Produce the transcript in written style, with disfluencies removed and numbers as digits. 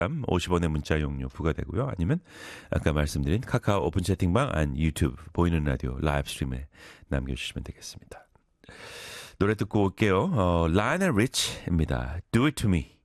50원의 문자 용료 부과되고요. 아니면 아까 말씀드린 카카오 오픈 채팅방 안 유튜브 보이는 라디오 라이브 스트림에 남겨주시면 되겠습니다. 노래 듣고 올게요. 라이널 리치입니다. Do it to me.